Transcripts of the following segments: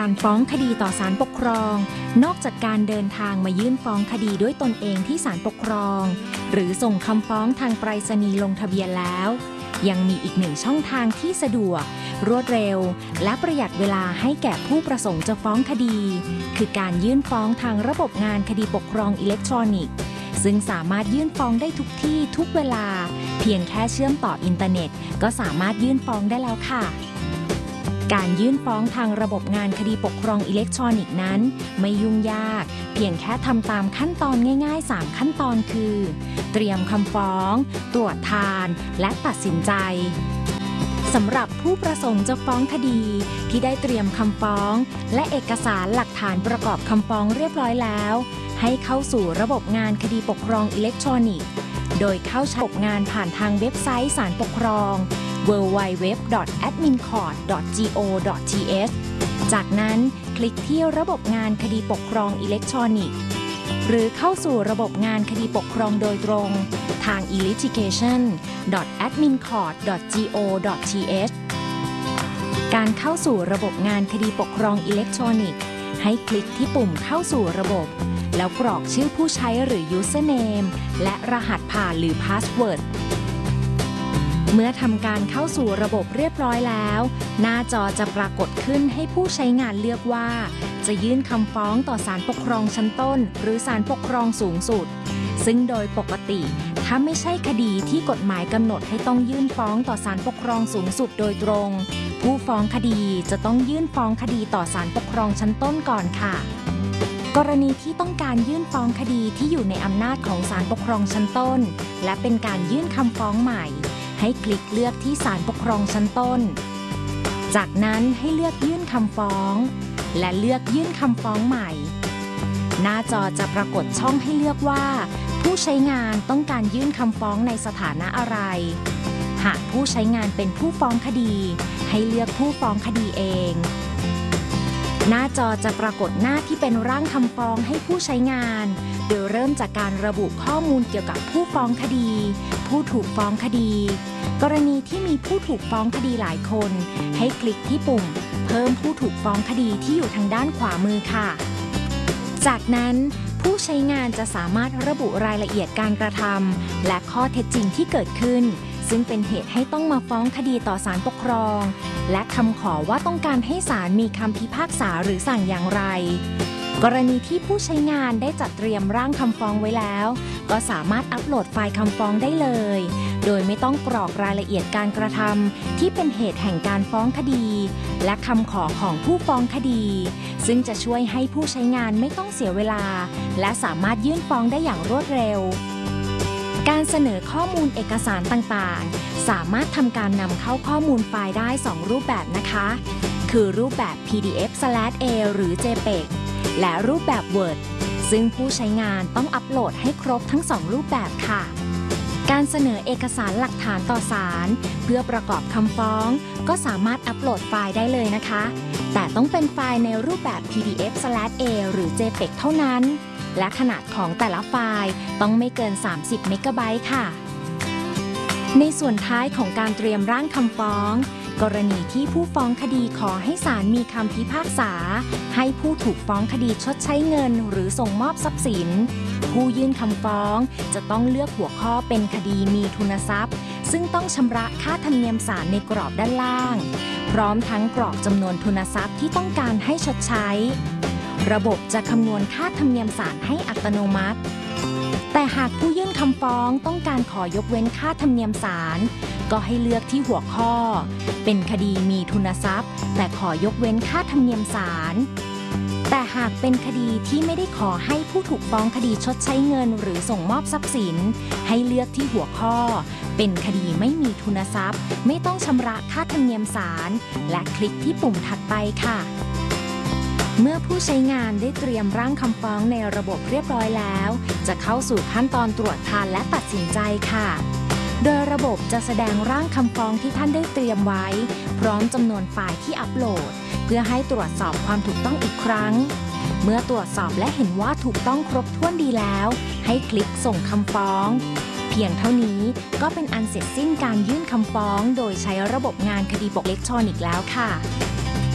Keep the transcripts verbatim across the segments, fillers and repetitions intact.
การฟ้องคดีต่อศาลปกครองนอกจากการเดินทางมายื่นฟ้องคดีด้วยตนเองที่ศาลปกครองหรือส่งคำฟ้องทางไปรษณีย์ลงทะเบียนแล้วยังมีอีกหนึ่งช่องทางที่สะดวกรวดเร็วและประหยัดเวลาให้แก่ผู้ประสงค์จะฟ้องคดีคือการยื่นฟ้องทางระบบงานคดีปกครองอิเล็กทรอนิกส์ซึ่งสามารถยื่นฟ้องได้ทุกที่ทุกเวลาเพียงแค่เชื่อมต่ออินเทอร์เน็ตก็สามารถยื่นฟ้องได้แล้วค่ะการยื่นฟ้องทางระบบงานคดีปกครองอิเล็กทรอนิกส์นั้นไม่ยุ่งยากเพียงแค่ทำตามขั้นตอนง่ายๆสามขั้นตอนคือเตรียมคำฟ้องตรวจทานและตัดสินใจสำหรับผู้ประสงค์จะฟ้องคดีที่ได้เตรียมคำฟ้องและเอกสารหลักฐานประกอบคำฟ้องเรียบร้อยแล้วให้เข้าสู่ระบบงานคดีปกครองอิเล็กทรอนิกส์โดยเข้าใช้ระบบงานผ่านทางเว็บไซต์ศาลปกครอง ดับเบิลยู ดับเบิลยู ดับเบิลยู ดอท แอดมินคอร์ท ดอท จี โอ ดอท ที เอช จากนั้นคลิกที่ระบบงานคดีปกครองอิเล็กทรอนิกส์หรือเข้าสู่ระบบงานคดีปกครองโดยตรงทาง อี ลิทิเกชัน ดอท แอดมินคอร์ท ดอท จี โอ ดอท ที เอช การเข้าสู่ระบบงานคดีปกครองอิเล็กทรอนิกส์ให้คลิกที่ปุ่มเข้าสู่ระบบแล้วกรอกชื่อผู้ใช้หรือ Username และรหัสผ่านหรือ Password เมื่อทำการเข้าสู่ระบบเรียบร้อยแล้วหน้าจอจะปรากฏขึ้นให้ผู้ใช้งานเลือกว่าจะยื่นคำฟ้องต่อศาลปกครองชั้นต้นหรือศาลปกครองสูงสุดซึ่งโดยปกติถ้าไม่ใช่คดีที่กฎหมายกำหนดให้ต้องยื่นฟ้องต่อศาลปกครองสูงสุดโดยตรงผู้ฟ้องคดีจะต้องยื่นฟ้องคดีต่อศาลปกครองชั้นต้นก่อนค่ะกรณีที่ต้องการยื่นฟ้องคดีที่อยู่ในอำนาจของศาลปกครองชั้นต้นและเป็นการยื่นคำฟ้องใหม่ให้คลิกเลือกที่ศาลปกครองชั้นต้นจากนั้นให้เลือกยื่นคำฟ้องและเลือกยื่นคำฟ้องใหม่หน้าจอจะปรากฏช่องให้เลือกว่าผู้ใช้งานต้องการยื่นคำฟ้องในสถานะอะไรหากผู้ใช้งานเป็นผู้ฟ้องคดีให้เลือกผู้ฟ้องคดีเองหน้าจอจะปรากฏหน้าที่เป็นร่างคำฟ้องให้ผู้ใช้งานโดยเริ่มจากการระบุข้อมูลเกี่ยวกับผู้ฟ้องคดีผู้ถูกฟ้องคดีกรณีที่มีผู้ถูกฟ้องคดีหลายคนให้คลิกที่ปุ่มเพิ่มผู้ถูกฟ้องคดีที่อยู่ทางด้านขวามือค่ะจากนั้นผู้ใช้งานจะสามารถระบุรายละเอียดการกระทำและข้อเท็จจริงที่เกิดขึ้นซึ่งเป็นเหตุให้ต้องมาฟ้องคดีต่อศาลปกครองและคำขอว่าต้องการให้ศาลมีคำพิพากษาหรือสั่งอย่างไรกรณีที่ผู้ใช้งานได้จัดเตรียมร่างคำฟ้องไว้แล้วก็สามารถอัปโหลดไฟล์คำฟ้องได้เลยโดยไม่ต้องกรอกรายละเอียดการกระทำที่เป็นเหตุแห่งการฟ้องคดีและคำขอของผู้ฟ้องคดีซึ่งจะช่วยให้ผู้ใช้งานไม่ต้องเสียเวลาและสามารถยื่นฟ้องได้อย่างรวดเร็วการเสนอข้อมูลเอกสารต่างๆสามารถทำการนำเข้าข้อมูลไฟล์ได้สองรูปแบบนะคะคือรูปแบบ พี ดี เอฟ เอ หรือ เจเพก และรูปแบบ Word ซึ่งผู้ใช้งานต้องอัปโหลดให้ครบทั้งสองรูปแบบค่ะการเสนอเอกสารหลักฐานต่อศาลเพื่อประกอบคำฟ้องก็สามารถอัปโหลดไฟล์ได้เลยนะคะแต่ต้องเป็นไฟล์ในรูปแบบ พี ดี เอฟ เอ หรือ เจเพก เท่านั้นและขนาดของแต่ละไฟล์ต้องไม่เกินสามสิบเมกะไบต์ค่ะในส่วนท้ายของการเตรียมร่างคำฟ้องกรณีที่ผู้ฟ้องคดีขอให้ศาลมีคำพิพากษาให้ผู้ถูกฟ้องคดีชดใช้เงินหรือส่งมอบทรัพย์สินผู้ยื่นคำฟ้องจะต้องเลือกหัวข้อเป็นคดีมีทุนทรัพย์ซึ่งต้องชำระค่าธรรมเนียมศาลในกรอบด้านล่างพร้อมทั้งกรอกจำนวนทุนทรัพย์ที่ต้องการให้ชดใช้ระบบจะคำนวณค่าธรรมเนียมศาลให้อัตโนมัติแต่หากผู้ยื่นคำฟ้องต้องการขอยกเว้นค่าธรรมเนียมศาลก็ให้เลือกที่หัวข้อเป็นคดีมีทุนทรัพย์แต่ขอยกเว้นค่าธรรมเนียมศาลแต่หากเป็นคดีที่ไม่ได้ขอให้ผู้ถูกฟ้องคดีชดใช้เงินหรือส่งมอบทรัพย์สินให้เลือกที่หัวข้อเป็นคดีไม่มีทุนทรัพย์ไม่ต้องชำระค่าธรรมเนียมศาลและคลิกที่ปุ่มถัดไปค่ะเมื่อผู้ใช้งานได้เตรียมร่างคำฟ้องในระบบเรียบร้อยแล้วจะเข้าสู่ขั้นตอนตรวจทานและตัดสินใจค่ะโดยระบบจะแสดงร่างคำฟ้องที่ท่านได้เตรียมไว้พร้อมจำนวนไฟล์ที่อัปโหลดเพื่อให้ตรวจสอบความถูกต้องอีกครั้งเมื่อตรวจสอบและเห็นว่าถูกต้องครบถ้วนดีแล้วให้คลิกส่งคำฟ้องเพียงเท่านี้ก็เป็นอันเสร็จสิ้นการยื่นคำฟ้องโดยใช้ระบบงานคดีปกอิเล็กทรอนิกส์แล้วค่ะ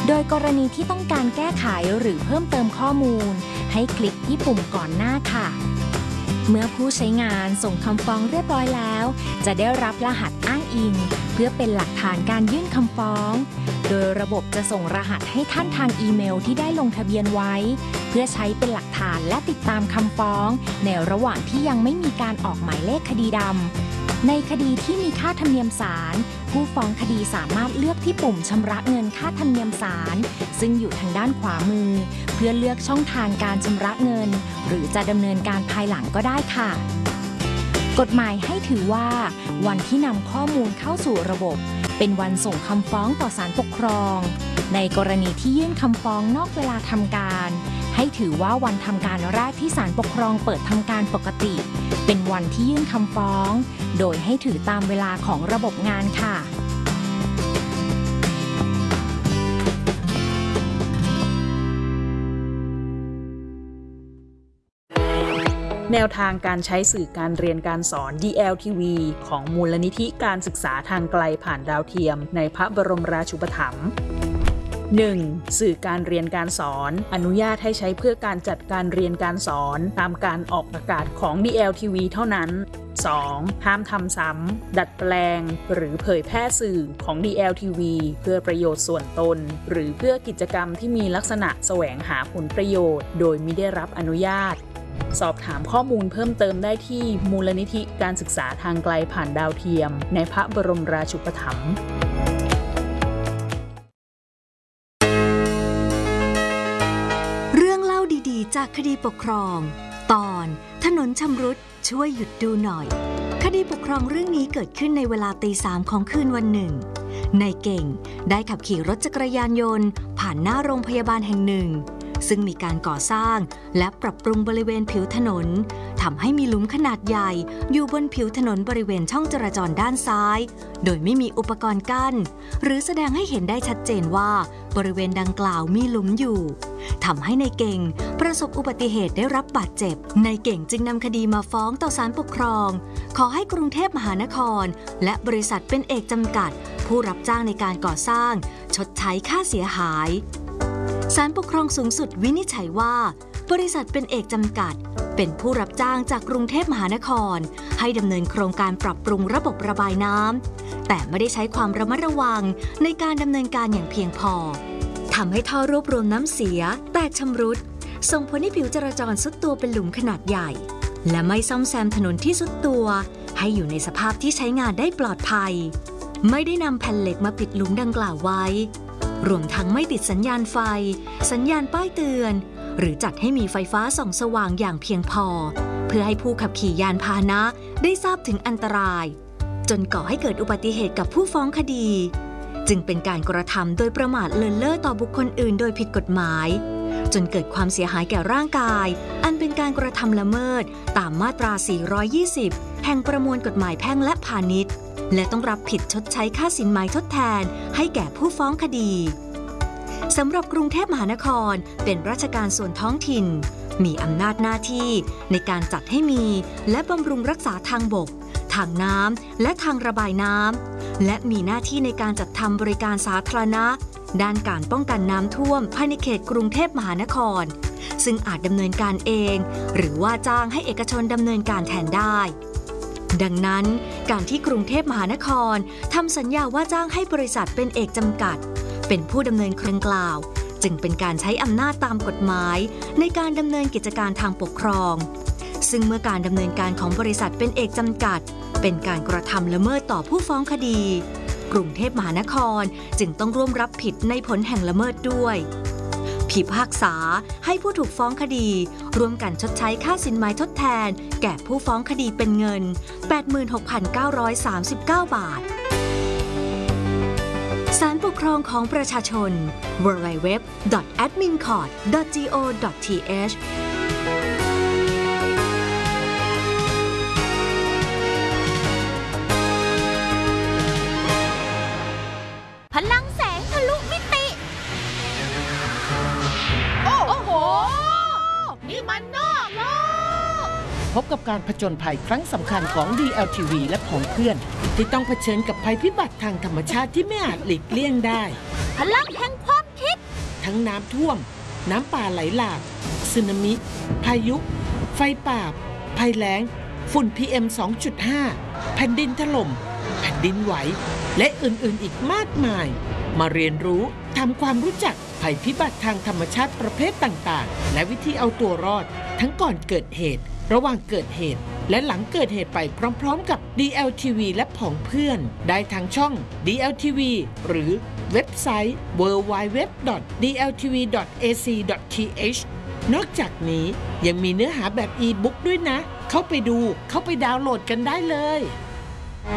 โดยกรณีที่ต้องการแก้ไขหรือเพิ่มเติมข้อมูลให้คลิกที่ปุ่มก่อนหน้าค่ะเมื่อผู้ใช้งานส่งคำฟ้องเรียบร้อยแล้วจะได้รับรหัสอ้างอิงเพื่อเป็นหลักฐานการยื่นคำฟ้องโดยระบบจะส่งรหัสให้ท่านทางอีเมลที่ได้ลงทะเบียนไว้เพื่อใช้เป็นหลักฐานและติดตามคำฟ้องในระหว่างที่ยังไม่มีการออกหมายเลขคดีดำในคดีที่มีค่าธรรมเนียมศาลผู้ฟ้องคดีสามารถเลือกที่ปุ่มชำระเงินค่าธรรมเนียมศาลซึ่งอยู่ทางด้านขวามือเพื่อเลือกช่องทางการชำระเงินหรือจะดำเนินการภายหลังก็ได้ค่ะกฎหมายให้ถือว่าวันที่นำข้อมูลเข้าสู่ระบบเป็นวันส่งคำฟ้องต่อศาลปกครองในกรณีที่ยื่นคำฟ้องนอกเวลาทำการให้ถือว่าวันทำการแรกที่ศาลปกครองเปิดทำการปกติเป็นวันที่ยื่นคำฟ้องโดยให้ถือตามเวลาของระบบงานค่ะแนวทางการใช้สื่อการเรียนการสอน ดี แอล ที วี ของมูลนิธิการศึกษาทางไกลผ่านดาวเทียมในพระบรมราชูปถัมภ์ หนึ่ง. สื่อการเรียนการสอนอนุญาตให้ใช้เพื่อการจัดการเรียนการสอนตามการออกอากาศของ ดี แอล ที วี เท่านั้น สอง. ห้ามทำซ้ำดัดแปลงหรือเผยแพร่สื่อของ ดี แอล ที วี เพื่อประโยชน์ส่วนตนหรือเพื่อกิจกรรมที่มีลักษณะแสวงหาผลประโยชน์โดยมิได้รับอนุญาตสอบถามข้อมูลเพิ่มเติมได้ที่มูลนิธิการศึกษาทางไกลผ่านดาวเทียมในพระบรมราชูปถัมภ์เรื่องเล่าดีๆจากคดีปกครองตอนถนนชำรุดช่วยหยุดดูหน่อยคดีปกครองเรื่องนี้เกิดขึ้นในเวลาตีสามของคืนวันหนึ่งนายเก่งได้ขับขี่รถจักรยานยนต์ผ่านหน้าโรงพยาบาลแห่งหนึ่งซึ่งมีการก่อสร้างและปรับปรุงบริเวณผิวถนนทำให้มีหลุมขนาดใหญ่อยู่บนผิวถนนบริเวณช่องจราจรด้านซ้ายโดยไม่มีอุปกรณ์กั้นหรือแสดงให้เห็นได้ชัดเจนว่าบริเวณดังกล่าวมีหลุมอยู่ทำให้นายเก่งประสบอุบัติเหตุได้รับบาดเจ็บนายเก่งจึงนำคดีมาฟ้องต่อศาลปกครองขอให้กรุงเทพมหานครและบริษัทเป็นเอกจำกัดผู้รับจ้างในการก่อสร้างชดใช้ค่าเสียหายศาลปกครองสูงสุดวินิจฉัยว่าบริษัทเป็นเอกจำกัดเป็นผู้รับจ้างจากกรุงเทพมหานครให้ดำเนินโครงการปรับปรุงระบบระบายน้ำแต่ไม่ได้ใช้ความระมัดระวังในการดำเนินการอย่างเพียงพอทำให้ท่อรวบรวมน้ำเสียแตกชำรุดส่งผลให้ผิวจราจรทรุดตัวเป็นหลุมขนาดใหญ่และไม่ซ่อมแซมถนนที่ทรุดตัวให้อยู่ในสภาพที่ใช้งานได้ปลอดภัยไม่ได้นำแผ่นเหล็กมาปิดหลุมดังกล่าวไว้รวมทั้งไม่ติดสัญญาณไฟสัญญาณป้ายเตือนหรือจัดให้มีไฟฟ้าส่องสว่างอย่างเพียงพอเพื่อให้ผู้ขับขี่ยานพาหนะได้ทราบถึงอันตรายจนก่อให้เกิดอุบัติเหตุกับผู้ฟ้องคดีจึงเป็นการกระทำโดยประมาทเลินเล่อต่อบุคคลอื่นโดยผิดกฎหมายจนเกิดความเสียหายแก่ร่างกายอันเป็นการกระทำละเมิดตามมาตราสี่ร้อยยี่สิบแห่งประมวลกฎหมายแพ่งและพาณิชย์และต้องรับผิดชดใช้ค่าสินไหมทดแทนให้แก่ผู้ฟ้องคดีสำหรับกรุงเทพมหานครเป็นราชการส่วนท้องถิ่นมีอำนาจหน้าที่ในการจัดให้มีและบำรุงรักษาทางบกทางน้ำและทางระบายน้ำและมีหน้าที่ในการจัดทำบริการสาธารณะด้านการป้องกันน้ำท่วมภายในเขตกรุงเทพมหานครซึ่งอาจดำเนินการเองหรือว่าจ้างให้เอกชนดำเนินการแทนได้ดังนั้นการที่กรุงเทพมหานครทำสัญญาว่าจ้างให้บริษัทเป็นเอกจำกัดเป็นผู้ดำเนินโครงกล่าวจึงเป็นการใช้อำนาจตามกฎหมายในการดำเนินกิจการทางปกครองซึ่งเมื่อการดำเนินการของบริษัทเป็นเอกจำกัดเป็นการกระทำละเมิดต่อผู้ฟ้องคดีกรุงเทพมหานครจึงต้องร่วมรับผิดในผลแห่งละเมิดด้วยพิพากษาให้ผู้ถูกฟ้องคดีร่วมกันชดใช้ค่าสินไหมทดแทนแก่ผู้ฟ้องคดีเป็นเงิน แปดหมื่นหกพันเก้าร้อยสามสิบเก้า บาทศาลปกครองของประชาชน ดับเบิลยู ดับเบิลยู ดับเบิลยู ดอท แอดมินคอร์ต ดอท จี โอ ดอท ที เอชพลังแสงทะลุมิติโอ้โหนี่มันนอกโลกพบกับการผจญภัยครั้งสำคัญของ ดี แอล ที วี และของเพื่อนที่ต้องเผชิญกับภัยพิบัติทางธรรมชาติที่ไม่อาจหลีกเลี่ยงได้พลังแห่งความคิดทั้งน้ำท่วมน้ำป่าไหลหลากสึนามิพายุไฟป่าภัยแล้งฝุ่น พี เอ็ม สองจุดห้า แผ่นดินถล่มแผ่นดินไหวและอื่นๆอีกมากมายมาเรียนรู้ทำความรู้จักภัยพิบัติทางธรรมชาติประเภทต่างๆและวิธีเอาตัวรอดทั้งก่อนเกิดเหตุระหว่างเกิดเหตุและหลังเกิดเหตุไปพร้อมๆกับ ดี แอล ที วี และผองเพื่อนได้ทางช่อง ดี แอล ที วี หรือเว็บไซต์ ดับเบิลยู ดับเบิลยู ดับเบิลยู ดอท ดี แอล ที วี ดอท เอ ซี ดอท ที เอช นอกจากนี้ยังมีเนื้อหาแบบอีบุ๊กด้วยนะเข้าไปดูเข้าไปดาวน์โหลดกันได้เลย